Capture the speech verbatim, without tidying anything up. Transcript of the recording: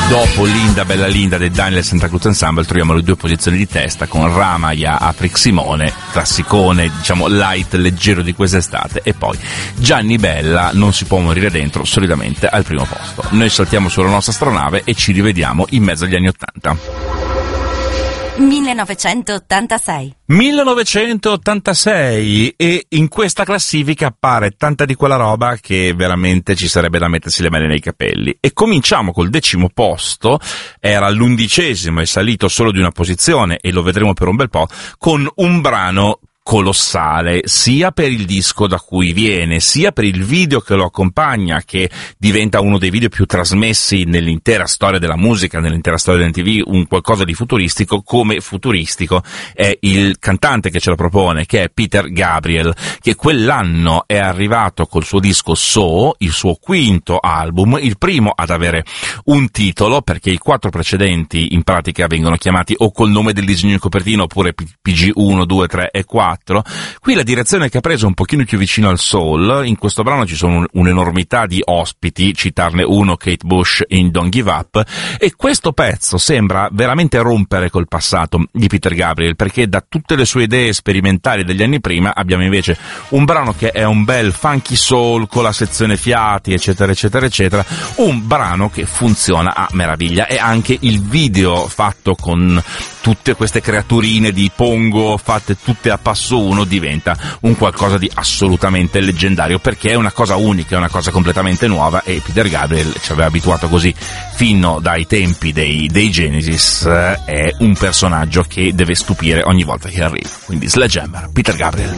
Dopo Linda Bella Linda dei Daniel Santa Cruz Ensemble troviamo le due posizioni di testa con Ramaya a Priximone, classicone diciamo light, leggero di quest'estate, e poi Gianni Bella, Non si può morire dentro, solidamente al primo posto. Noi saltiamo sulla nostra astronave e ci rivediamo in mezzo agli anni Ottanta. millenovecentottantasei millenovecentottantasei, e in questa classifica appare tanta di quella roba che veramente ci sarebbe da mettersi le mani nei capelli. E cominciamo col decimo posto, era l'undicesimo, è salito solo di una posizione e lo vedremo per un bel po', con un brano colossale, sia per il disco da cui viene, sia per il video che lo accompagna, che diventa uno dei video più trasmessi nell'intera storia della musica, nell'intera storia dell'M T V, un qualcosa di futuristico. Come futuristico è il cantante che ce lo propone, che è Peter Gabriel, che quell'anno è arrivato col suo disco So, il suo quinto album, il primo ad avere un titolo, perché i quattro precedenti in pratica vengono chiamati o col nome del disegno di copertina oppure P G uno, due, tre e quattro. Qui la direzione che ha preso è un pochino più vicino al soul. In questo brano ci sono un'enormità di ospiti, citarne uno, Kate Bush in Don't Give Up, e questo pezzo sembra veramente rompere col passato di Peter Gabriel, perché da tutte le sue idee sperimentali degli anni prima abbiamo invece un brano che è un bel funky soul con la sezione fiati eccetera eccetera eccetera, un brano che funziona a meraviglia, e anche il video fatto con tutte queste creaturine di pongo fatte tutte a passo uno diventa un qualcosa di assolutamente leggendario, perché è una cosa unica, è una cosa completamente nuova, e Peter Gabriel ci aveva abituato così fino dai tempi dei, dei Genesis. È un personaggio che deve stupire ogni volta che arriva. Quindi Sledgehammer, Peter Gabriel.